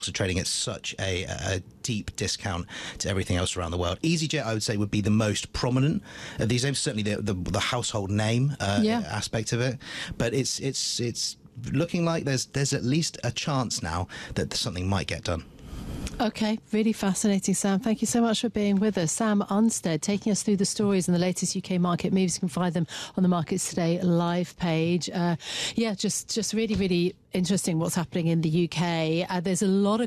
trading at such a deep discount to everything else around the world. EasyJet, I would say, would be the most prominent of these names, certainly the household name aspect of it. But it's looking like there's at least a chance now that something might get done. Okay, really fascinating, Sam. Thank you so much for being with us. Sam Unstead taking us through the stories and the latest UK market moves. You can find them on the Markets Today live page. Just really, really interesting what's happening in the UK. There's a lot of